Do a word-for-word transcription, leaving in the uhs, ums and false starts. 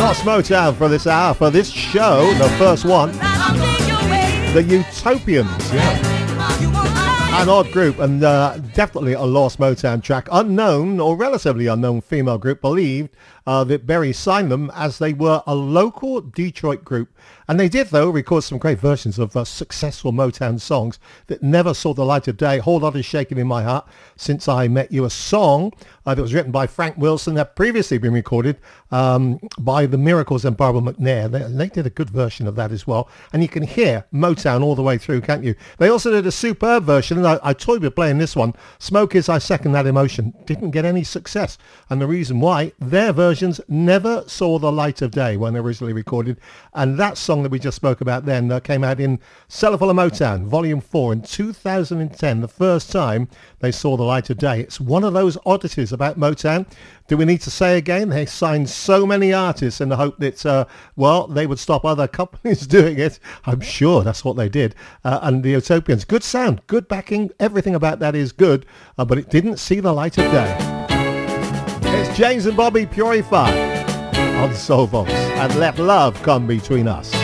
Lost Motown for this hour, for this show, the first one, the Utopians, yeah. An odd group and uh, definitely a Lost Motown track. Unknown or relatively unknown female group believed uh, that Berry signed them as they were a local Detroit group. And they did, though, record some great versions of uh, successful Motown songs that never saw the light of day. Whole Lot Is Shaking in My Heart, Since I Met You, a song uh, that was written by Frank Wilson, had previously been recorded um, by The Miracles and Barbara McNair. They, they did a good version of that as well. And you can hear Motown all the way through, can't you? They also did a superb version, and I, I toyed with playing this one. Smokey's I Second That Emotion didn't get any success. And the reason why, their versions never saw the light of day when they were originally recorded. And that song that we just spoke about then uh, came out in Cellarful of Motown, Volume four in two thousand ten, the first time they saw the light of day. It's one of those oddities about Motown. Do we need to say again? They signed so many artists in the hope that, uh, well, they would stop other companies doing it. I'm sure that's what they did. Uh, and the Utopians, good sound, good backing, everything about that is good, uh, but it didn't see the light of day. It's James and Bobby Purify on Soul Box, and Let Love Come Between Us.